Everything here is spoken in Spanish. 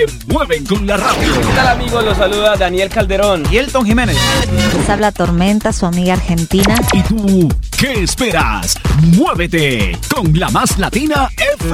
mueven con la radio. ¿Qué tal, amigos? Los saluda Daniel Calderón y Elton Jiménez. Les habla Tormenta, su amiga argentina. ¿Y tú qué esperas? Muévete con la más latina FM.